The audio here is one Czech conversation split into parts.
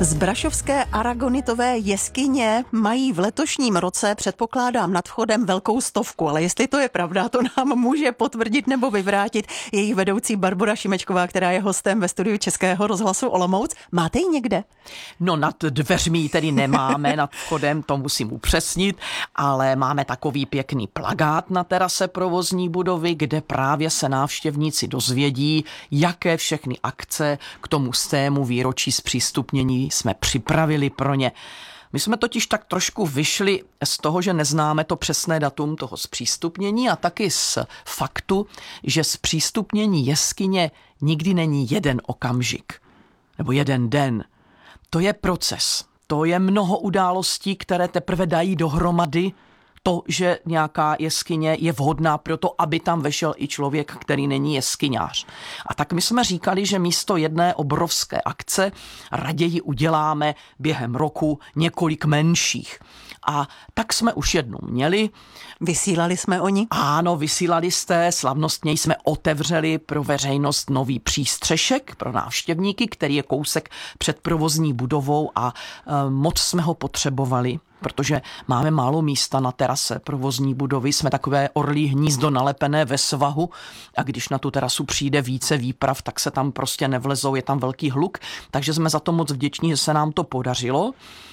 Zbrašovské aragonitové jeskyně mají v letošním roce, předpokládám, nad vchodem velkou 100, ale jestli to je pravda, to nám může potvrdit nebo vyvrátit jejich vedoucí Barbora Šimečková, která je hostem ve studiu Českého rozhlasu Olomouc. Máte ji někde? No nad dveřmi ji tedy nemáme, nad vchodem, to musím upřesnit, ale máme takový pěkný plakát na terase provozní budovy, kde právě se návštěvníci dozvědí, jaké všechny akce k tomu stému výročí zpřístupnění jsme připravili pro ně. My jsme totiž tak trošku vyšli z toho, že neznáme to přesné datum toho zpřístupnění a taky z faktu, že zpřístupnění jeskyně nikdy není jeden okamžik nebo jeden den. To je proces. To je mnoho událostí, které teprve dají dohromady to, že nějaká jeskyně je vhodná pro to, aby tam vešel i člověk, který není jeskyňář. A tak my jsme říkali, že místo jedné obrovské akce raději uděláme během roku několik menších. A tak jsme už jednou měli. Vysílali jsme o ní? Ano, vysílali jste, slavnostně jsme otevřeli pro veřejnost nový přístřešek pro návštěvníky, který je kousek před provozní budovou a moc jsme ho potřebovali, protože máme málo místa na terase provozní budovy, jsme takové orlí hnízdo nalepené ve svahu a když na tu terasu přijde více výprav, tak se tam prostě nevlezou, je tam velký hluk, takže jsme za to moc vděční, že se nám to podařilo.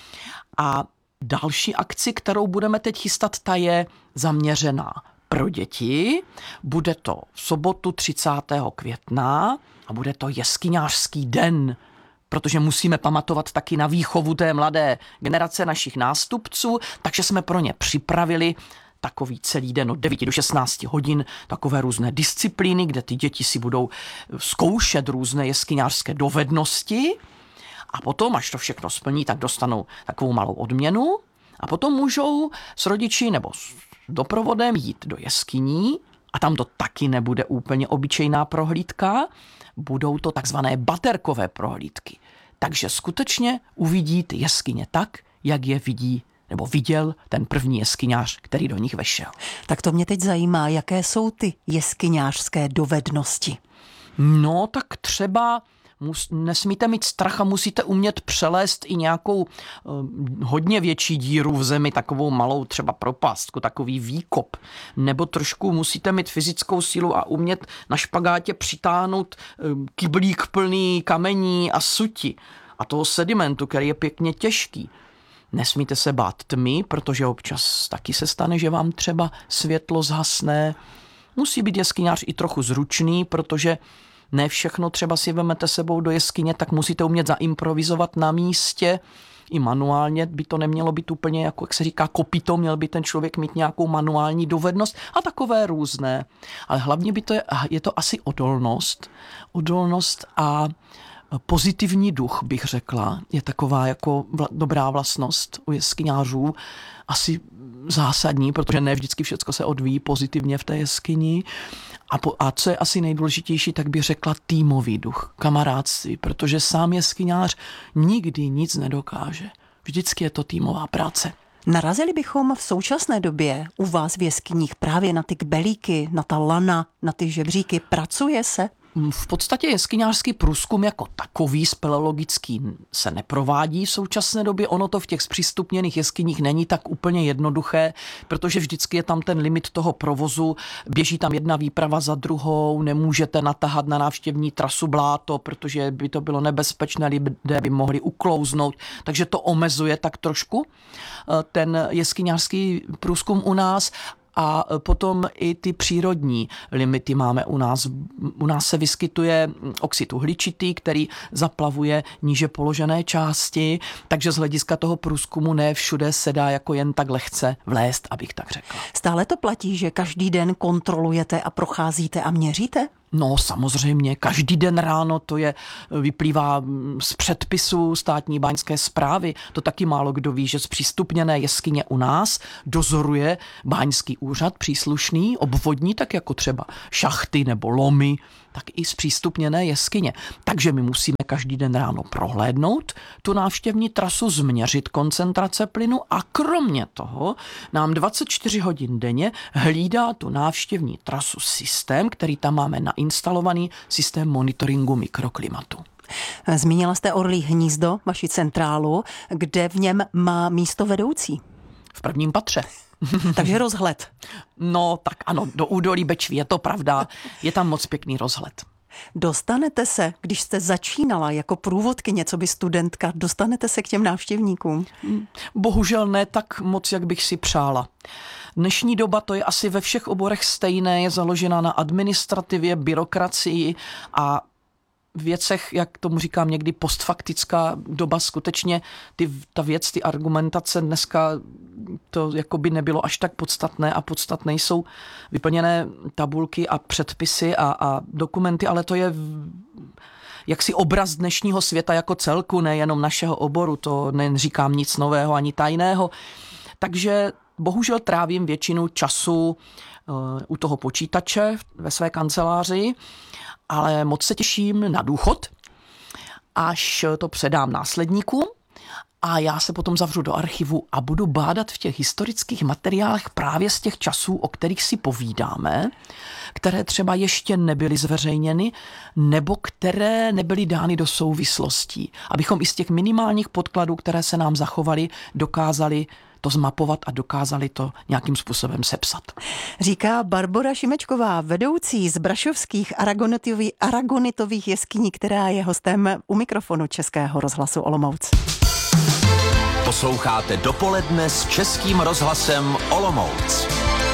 A další akci, kterou budeme teď chystat, ta je zaměřená pro děti. Bude to v sobotu 30. května a bude to jeskyňářský den, protože musíme pamatovat taky na výchovu té mladé generace našich nástupců, takže jsme pro ně připravili takový celý den od 9 do 16 hodin, takové různé disciplíny, kde ty děti si budou zkoušet různé jeskyňářské dovednosti a potom, až to všechno splní, tak dostanou takovou malou odměnu a potom můžou s rodiči nebo s doprovodem jít do jeskyní a tam to taky nebude úplně obyčejná prohlídka, budou to takzvané baterkové prohlídky. Takže skutečně uvidí ty jeskyně tak, jak je vidí nebo viděl ten první jeskyňář, který do nich vešel. Tak to mě teď zajímá, jaké jsou ty jeskyňářské dovednosti? No tak třeba nesmíte mít strach a musíte umět přelézt i nějakou hodně větší díru v zemi, takovou malou třeba propastku, takový výkop. Nebo trošku musíte mít fyzickou sílu a umět na špagátě přitáhnout kyblík plný kamení a suti a toho sedimentu, který je pěkně těžký. Nesmíte se bát tmy, protože občas taky se stane, že vám třeba světlo zhasne. Musí být jeskyňář i trochu zručný, protože ne všechno třeba si vemete sebou do jeskyně, tak musíte umět zaimprovizovat na místě. I manuálně by to nemělo být úplně, jako jak se říká, kopito, měl by ten člověk mít nějakou manuální dovednost a takové různé. Ale hlavně je to asi odolnost a pozitivní duch, bych řekla, je taková jako dobrá vlastnost u jeskyňářů, asi zásadní, protože ne vždycky všechno se odvíjí pozitivně v té jeskyni. A co je asi nejdůležitější, tak bych řekla týmový duch, kamarádství, protože sám jeskyňář nikdy nic nedokáže. Vždycky je to týmová práce. Narazili bychom v současné době u vás v jeskyních právě na ty kbelíky, na ta lana, na ty žebříky. Pracuje se? V podstatě jeskyňářský průzkum jako takový speleologický se neprovádí v současné době. Ono to v těch zpřístupněných jeskyních není tak úplně jednoduché, protože vždycky je tam ten limit toho provozu, běží tam jedna výprava za druhou, nemůžete natahat na návštěvní trasu bláto, protože by to bylo nebezpečné, lidé by mohli uklouznout, takže to omezuje tak trošku ten jeskyňářský průzkum u nás. A potom i ty přírodní limity máme u nás. U nás se vyskytuje oxid uhličitý, který zaplavuje níže položené části, takže z hlediska toho průzkumu ne všude se dá jako jen tak lehce vlézt, abych tak řekla. Stále to platí, že každý den kontrolujete a procházíte a měříte? No samozřejmě, každý den ráno to vyplývá z předpisu státní báňské správy. To taky málo kdo ví, že zpřístupněné jeskyně u nás dozoruje báňský úřad příslušný, obvodní, tak jako třeba šachty nebo lomy, tak i zpřístupněné jeskyně. Takže my musíme každý den ráno prohlédnout tu návštěvní trasu, změřit koncentrace plynu a kromě toho nám 24 hodin denně hlídá tu návštěvní trasu systém, který tam máme nainstalovaný, systém monitoringu mikroklimatu. Zmínila jste Orlí hnízdo, vaši centrálu, kde v něm má místo vedoucí. V prvním patře. Takže rozhled. No tak ano, do údolí Bečví, je to pravda. Je tam moc pěkný rozhled. Dostanete se, když jste začínala jako průvodkyně, co by studentka, dostanete se k těm návštěvníkům? Bohužel ne tak moc, jak bych si přála. Dnešní doba, to je asi ve všech oborech stejné, je založena na administrativě, byrokracii a věcech, jak tomu říkám někdy, postfaktická doba, skutečně ta věc, ty argumentace dneska to jako by nebylo až tak podstatné a podstatné jsou vyplněné tabulky a předpisy a dokumenty, ale to je jaksi obraz dnešního světa jako celku, nejenom našeho oboru, to neříkám nic nového ani tajného. Takže bohužel trávím většinu času u toho počítače ve své kanceláři, ale moc se těším na důchod, až to předám následníkům a já se potom zavřu do archivu a budu bádat v těch historických materiálech právě z těch časů, o kterých si povídáme, které třeba ještě nebyly zveřejněny nebo které nebyly dány do souvislostí, abychom i z těch minimálních podkladů, které se nám zachovaly, dokázali to zmapovat a dokázali to nějakým způsobem sepsat. Říká Barbora Šimečková, vedoucí z brašovských aragonitových jeskyní, která je hostem u mikrofonu Českého rozhlasu Olomouc. Posloucháte Dopoledne s Českým rozhlasem Olomouc.